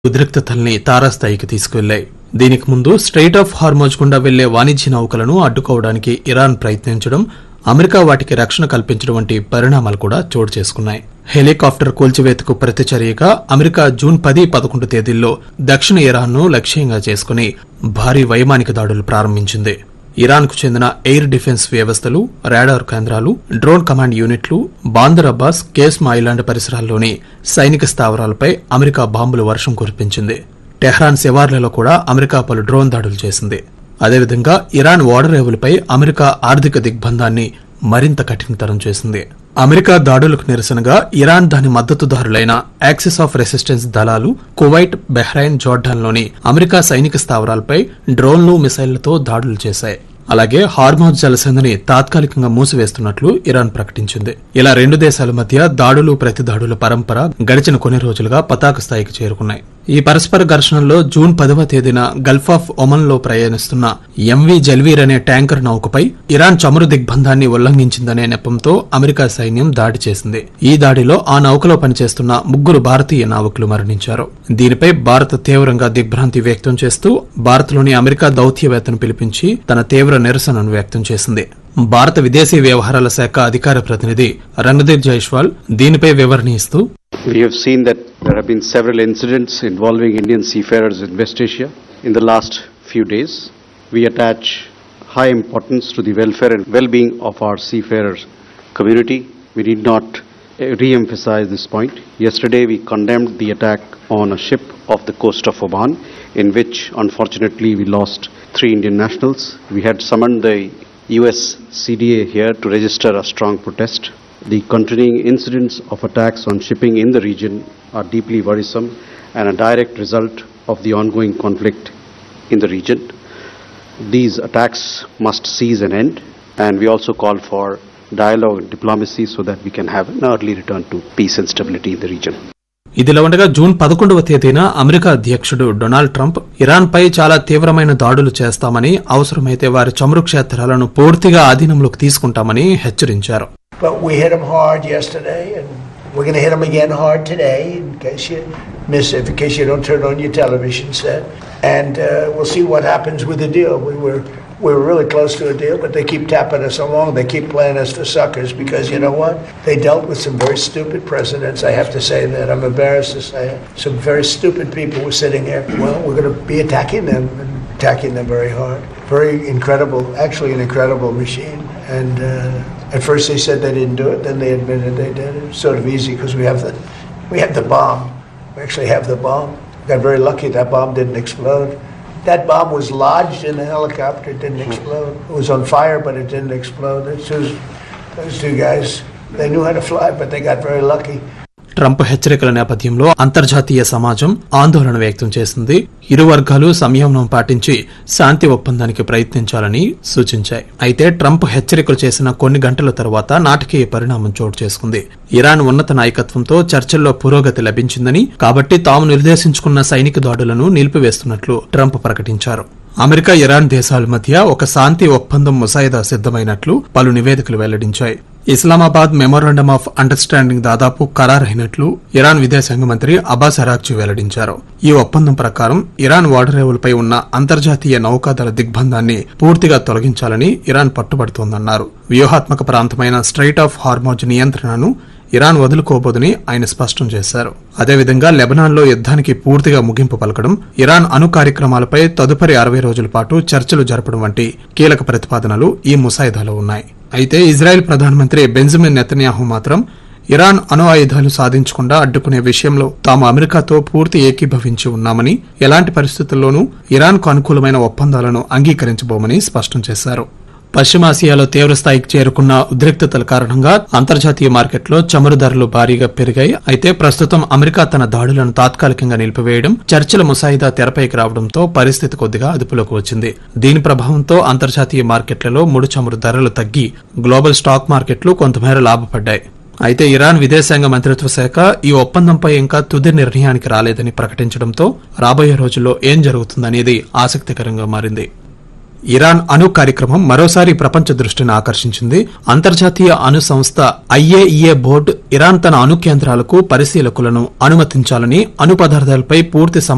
ఉద్రిక్తతల్ని తారాస్థాయికి తీసుకువెళ్లాయి. దీనికి ముందు స్ట్రెయిట్ ఆఫ్ హార్మోజ్ గుండా వెళ్లే వాణిజ్య నౌకలను అడ్డుకోవడానికి ఇరాన్ ప్రయత్నించడం, అమెరికా వాటికి రక్షణ కల్పించడం వంటి పరిణామాలు కూడా చోటు చేసుకున్నాయి. హెలికాప్టర్ కూల్చివేతకు ప్రతిచర్యగా అమెరికా జూన్ 10-11 తేదీల్లో దక్షిణ ఇరాన్ను లక్ష్యంగా చేసుకుని భారీ వైమానిక దాడులు ప్రారంభించింది. ఇరాన్కు చెందిన ఎయిర్ డిఫెన్స్ వ్యవస్థలు, రాడార్ కేంద్రాలు, డ్రోన్ కమాండ్ యూనిట్లు, బాందర్ అబ్బాస్, కేస్మా ఐలాండ్ పరిసరాల్లోని సైనిక స్థావరాలపై అమెరికా బాంబుల వర్షం కురిపించింది. టెహ్రాన్ శివార్లలో కూడా అమెరికా పలు డ్రోన్ దాడులు చేసింది. అదేవిధంగా ఇరాన్ ఓడరేవులపై అమెరికా ఆర్థిక దిగ్బంధాన్ని మరింత కఠినతరం చేసింది. అమెరికా దాడులకు నిరసనగా ఇరాన్ దాని మద్దతుదారులైన యాక్సిస్ ఆఫ్ రెసిస్టెన్స్ దళాలు కువైట్, బహ్రెయిన్, జోర్డాన్లోని అమెరికా సైనిక స్థావరాలపై డ్రోన్లు, మిసైళ్లతో దాడులు చేశాయి. అలాగే హార్మోజ్ జలసంధిని తాత్కాలికంగా మూసివేస్తున్నట్లు ఇరాన్ ప్రకటించింది. ఇలా రెండు దేశాల మధ్య దాడులు, ప్రతిదాడుల పరంపర గడిచిన కొన్ని రోజులుగా పతాక స్థాయికి చేరుకున్నాయి. ఈ పరస్పర ఘర్షణల్లో జూన్ 10వ తేదీన గల్ఫ్ ఆఫ్ ఒమన్ లో ప్రయాణిస్తున్న ఎంవీ జల్వీర్ అనే ట్యాంకర్ నౌకపై ఇరాన్ చమురు దిగ్బంధాన్ని ఉల్లంఘించిందనే నెపంతో అమెరికా సైన్యం దాడి చేసింది. ఈ దాడిలో ఆ నౌకలో పనిచేస్తున్న 3 భారతీయ నావికులు మరణించారు. దీనిపై భారత్ తీవ్రంగా దిగ్భ్రాంతి వ్యక్తం చేస్తూ భారత్లోని అమెరికా దౌత్యవేత్తను పిలిపించి తన తీవ్ర నిరసనను వ్యక్తం చేసింది. భారత విదేశీ వ్యవహారాల శాఖ అధికార ప్రతినిధి రణ్దీప్ జైస్వాల్ దీనిపై వివరణ ఇస్తూ, We have seen that there have been several incidents involving Indian seafarers in West Asia in the last few days. We attach high importance to the welfare and well-being of our seafarers community. We need not re-emphasize this point. Yesterday we condemned the attack on a ship off the coast of Oman, in which unfortunately we lost 3 Indian nationals. We had summoned the US CDA here to register a strong protest. The continuing incidents of attacks on shipping in the region are deeply worrisome and a direct result of the ongoing conflict in the region. These attacks must cease and end, and we also call for dialogue and diplomacy so that we can have an early return to peace and stability in the region. ఇదిలా ఉండగా June 11వ తేదీన America అధ్యక్షుడు Donald Trump Iran పై చాలా తీవ్రమైన దాడులు చేస్తామని, అవసరమైతే వారి చమురు క్షేత్రాలను పూర్తిగా ఆధీనంలోకి తీసుకుంటామని హెచ్చరించారు. But we hit them hard yesterday, and we're going to hit them again hard today, in case you miss it, in case you don't turn on your television set. And we'll see what happens with the deal. We were really close to a deal, but they keep tapping us along. They keep playing us for suckers because, you know what? They dealt with some very stupid presidents. I have to say that. I'm embarrassed to say it. Some very stupid people were sitting here. Well, we're going to be attacking them and attacking them very hard. Very incredible, actually an incredible machine. And at first they said they didn't do it, then they admitted they did it. It's sort of easy because we have the bomb. We actually have the bomb. We got very lucky that bomb didn't explode. That bomb was lodged in the helicopter. It didn't explode. It was on fire, but it didn't explode. Those two guys, they knew how to fly, but they got very lucky. Trump హెచ్చరికల నేపథ్యంలో అంతర్జాతీయ సమాజం ఆందోళన వ్యక్తం చేసింది. ఇరు వర్గాలు సంయమనం పాటించి శాంతి ఒప్పందానికి ప్రయత్నించాలని సూచించాయి. అయితే ట్రంప్ హెచ్చరికలు చేసిన కొన్ని గంటల తర్వాత నాటకీయ పరిణామం చోటు చేసుకుంది. ఇరాన్ ఉన్నత నాయకత్వంతో చర్చల్లో పురోగతి లభించిందని, కాబట్టి తాము నిర్దేశించుకున్న సైనిక దాడులను నిలిపివేస్తున్నట్లు ట్రంప్ ప్రకటించారు. అమెరికా, ఇరాన్ దేశాల మధ్య ఒక శాంతి ఒప్పందం ముసాయిదా సిద్దమైనట్లు పలు నివేదికలు వెల్లడించాయి. ఇస్లామాబాద్ మెమోరాండమ్ ఆఫ్ అండర్స్టాండింగ్ దాదాపు ఖరారైనట్లు ఇరాన్ విదేశాంగ మంత్రి అబ్బాస్ అరాగ్చి వెల్లడించారు. ఈ ఒప్పందం ప్రకారం ఇరాన్ ఓడరేవులపై ఉన్న అంతర్జాతీయ నౌకాదళ దిగ్బంధాన్ని పూర్తిగా తొలగించాలని ఇరాన్ పట్టుబడుతోందన్నారు. వ్యూహాత్మక ప్రాంతమైన స్ట్రెయిట్ ఆఫ్ హార్మోజ్ నియంత్రణను ఇరాన్ వదులుకోబోదని ఆయన స్పష్టం చేశారు. అదేవిధంగా లెబనాన్లో యుద్ధానికి పూర్తిగా ముగింపు పలకడం, ఇరాన్ అణు కార్యక్రమాలపై తదుపరి 60 రోజుల పాటు చర్చలు జరపడం వంటి కీలక ప్రతిపాదనలు ఈ ముసాయిదాలో ఉన్నాయి. అయితే ఇజ్రాయెల్ ప్రధానమంత్రి బెంజమిన్ నెతన్యాహు మాత్రం ఇరాన్ అణు ఆయుధాలు సాధించకుండా అడ్డుకునే విషయంలో తాము అమెరికాతో పూర్తి ఏకీభవించి ఉన్నామని, ఎలాంటి పరిస్థితుల్లోనూ ఇరాన్కు అనుకూలమైన ఒప్పందాలను అంగీకరించబోమని స్పష్టం చేశారు. పశ్చిమాసియాలో తీవ్రస్థాయికి చేరుకున్న ఉద్రిక్తతల కారణంగా అంతర్జాతీయ మార్కెట్లో చమురు ధరలు భారీగా పెరిగాయి. అయితే ప్రస్తుతం అమెరికా తన దాడులను తాత్కాలికంగా నిలిపివేయడం, చర్చల ముసాయిదా తెరపైకి రావడంతో పరిస్థితి కొద్దిగా అదుపులోకి వచ్చింది. దీని ప్రభావంతో అంతర్జాతీయ మార్కెట్లలో ముడి చమురు ధరలు తగ్గి గ్లోబల్ స్టాక్ మార్కెట్లు కొంతమేర లాభపడ్డాయి. అయితే ఇరాన్ విదేశాంగ మంత్రిత్వ శాఖ ఈ ఒప్పందంపై ఇంకా తుది నిర్ణయానికి రాలేదని ప్రకటించడంతో రాబోయే రోజుల్లో ఏం జరుగుతుందనేది ఆసక్తికరంగా మారింది. ఇరాన్ అణు కార్యక్రమం మరోసారి ప్రపంచ దృష్టిని ఆకర్షించింది. అంతర్జాతీయ అణు సంస్థ IAEA బోర్డు ఇరాన్ తన అణు కేంద్రాలకు పరిశీలకులను అనుమతించాలని, అణు పదార్థాలపై పూర్తి